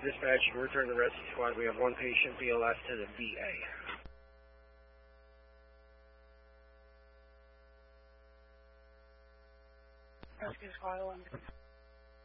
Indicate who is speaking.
Speaker 1: Dispatch, return to rescue squad. We have one patient, BLS to the VA.
Speaker 2: Rescue squad 1.